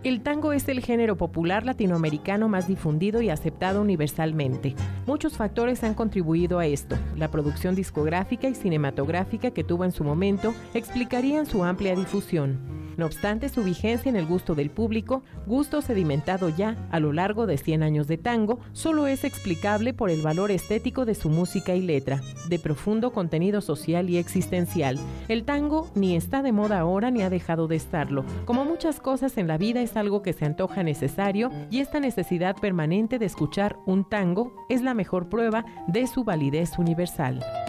El tango es el género popular latinoamericano más difundido y aceptado universalmente. Muchos factores han contribuido a esto. La producción discográfica y cinematográfica que tuvo en su momento explicarían su amplia difusión. No obstante, su vigencia en el gusto del público, gusto sedimentado ya a lo largo de 100 años de tango, solo es explicable por el valor estético de su música y letra, de profundo contenido social y existencial. El tango ni está de moda ahora ni ha dejado de estarlo. Como muchas cosas en la vida, es algo que se antoja necesario, y esta necesidad permanente de escuchar un tango es la mejor prueba de su validez universal.